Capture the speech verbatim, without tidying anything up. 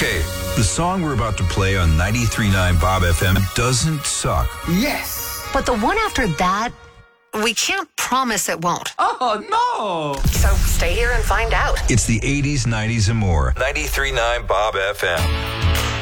Okay, the song we're about to play on ninety-three point nine Bob F M doesn't suck. Yes. But the one after that, we can't promise it won't. Oh, no. So stay here and find out. It's the eighties, nineties, and more. ninety-three point nine Bob F M.